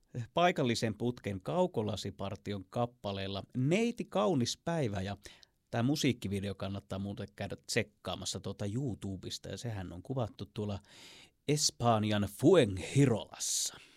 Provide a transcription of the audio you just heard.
paikallisen putken Kaukolasipartion kappaleella Neiti kaunis päivä, ja tämä musiikkivideo kannattaa muuten käydä tsekkaamassa YouTubesta, ja sehän on kuvattu tuolla Espanjan Fuengirollassa.